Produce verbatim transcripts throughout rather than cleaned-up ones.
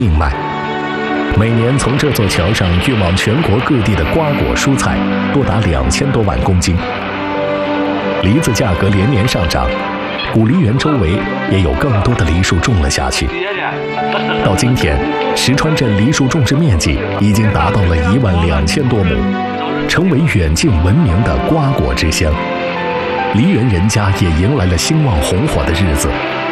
命脉。每年从这座桥上运往全国各地的瓜果蔬菜多达两千多万公斤。梨子价格连年上涨，古梨园周围也有更多的梨树种了下去。到今天，石川镇梨树种植面积已经达到了一万两千多亩，成为远近闻名的瓜果之乡。梨园人家也迎来了兴旺红火的日子。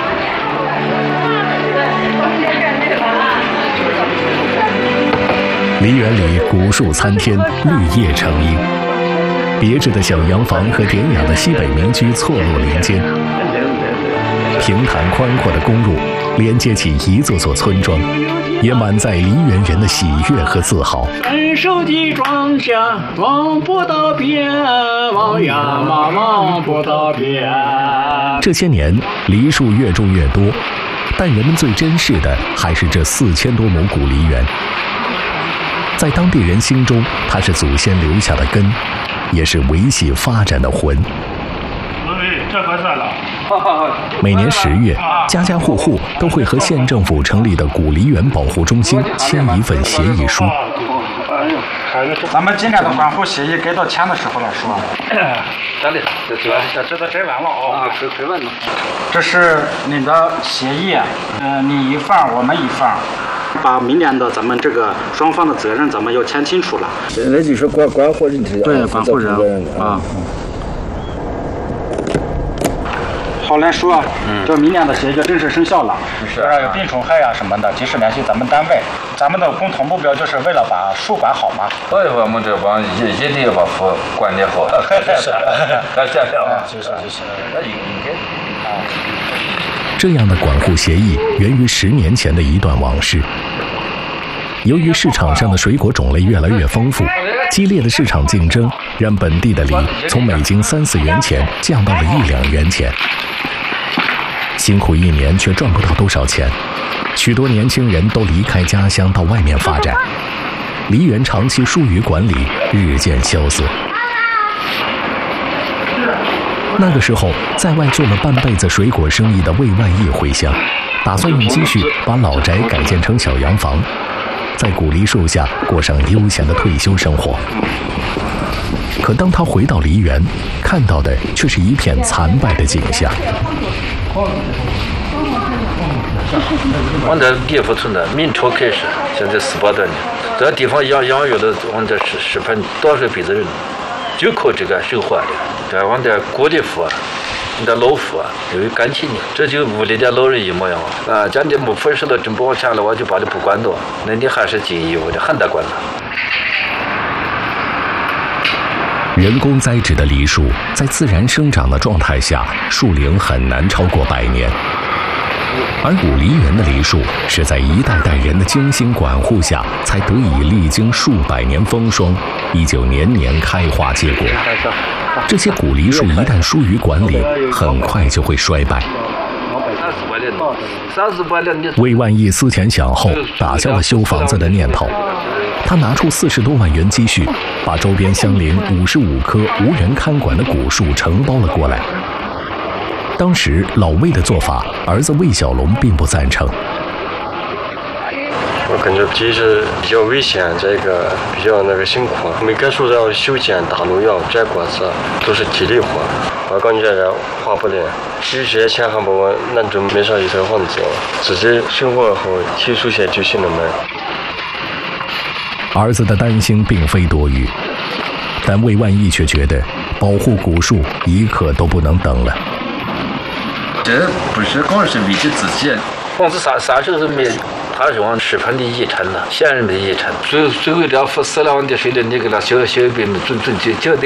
梨园里古树参天，绿叶成荫，别致的小洋房和典雅的西北民居错落林间。平坦宽阔的公路连接起一座座村庄，也满载梨园人的喜悦和自豪。 丰收的庄稼望不到边，望呀嘛望不到边。 这些年，梨树越种越多，但人们最珍视的还是这四千多亩古梨园。在当地人心中，它是祖先留下的根，也是维系发展的魂。 这可算了。 每年十月，家家户户都会和县政府成立的古梨园保护中心签一份协议书。 咱们今年的管护协议该到签的时候了，是吧？ 得嘞，这这这都摘完了啊！啊，摘摘完了。 这是你的协议，嗯、呃，你一份，我们一份。把明年的咱们这个双方的责任，咱们要签清楚了。 那就是管管护人体。 对，管护人啊。好来说，嗯，这明年的协议就正式生效了。是啊，有病虫害呀、啊、什么的，及时联系咱们单位。咱们的共同目标就是为了把树管好嘛。 所以我们这帮一一定要把树管理好。是，那这样啊， 就是就是，那应该啊。 这样的管护协议源于十年前的一段往事。由于市场上的水果种类越来越丰富，激烈的市场竞争让本地的梨从每斤三四元钱降到了一两元钱。辛苦一年却赚不到多少钱，许多年轻人都离开家乡到外面发展，梨园长期疏于管理，日渐萧瑟。那个时候，在外做了半辈子水果生意的魏万义回乡，打算用积蓄把老宅改建成小洋房，在古梨树下过上悠闲的退休生活。可当他回到梨园，看到的却是一片残败的景象。 我这地方从的明朝开始，现在十八多年，这地方养养育的我这十十分多少辈子人，就靠这个生活的。这我的姑的父，你的老父有感情的，这就屋里的老人一模样啊！家里没分事了，真不往前了，我就把你不管到，那你还是尽义务的，很得管了。 人工栽植的梨树在自然生长的状态下，树龄很难超过百年。而古梨园的梨树是在一代代人的精心管护下，才得以历经数百年风霜，依旧年年开花结果。这些古梨树一旦疏于管理，很快就会衰败。魏万义思前想后，打消了修房子的念头。他拿出四十多万元积蓄，把周边相邻五十五棵无人看管的古树承包了过来。当时老魏的做法，儿子魏小龙并不赞成。 我感觉这是比较危险，这个比较那个辛苦，每棵树都要修剪、打农药、摘果子，都是体力活。我感觉这花不来，有些钱还不我那就没啥一套房子，自己生活好，提出些就行了嘛。 儿子的担心并非多余，但魏万义却觉得保护古树一刻都不能等了。 这不是光是为了自己， 房子啥啥时候是没，他是往十分的遗产了，现人的遗产，最最后了付四两万的税的，你给他小小一辈们准准就交代。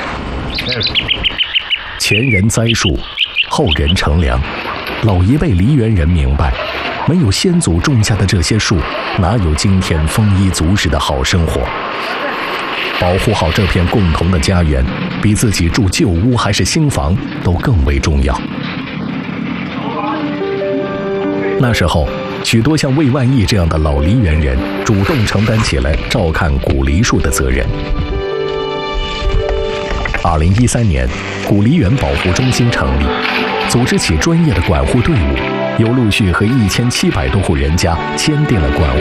前人栽树，后人乘凉，老一辈梨园人明白，没有先祖种下的这些树，哪有今天丰衣足食的好生活？保护好这片共同的家园，比自己住旧屋还是新房都更为重要。那时候，许多像魏万义这样的老梨园人主动承担起了照看古梨树的责任。二零一三年，古梨园保护中心成立，组织起专业的管护队伍，又陆续和一千七百多户人家签订了管